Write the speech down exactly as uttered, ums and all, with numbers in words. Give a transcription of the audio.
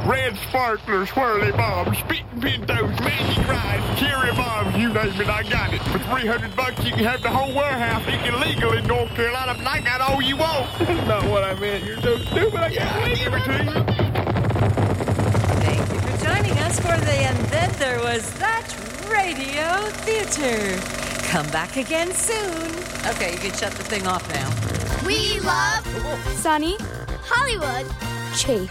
red sparklers, swirly bombs, spitting pintos, magic rides, cherry bombs, you name it, I got it. For three hundred bucks, you can have the whole warehouse. You can legal in North Carolina, but I got all you want. That's not what I meant. You're so stupid. I can't give it to you. Thank you for joining us for the And Then There Was That Radio Theater. Come back again soon. Okay, you can shut the thing off now. We love Sunny, Hollywood. Chase.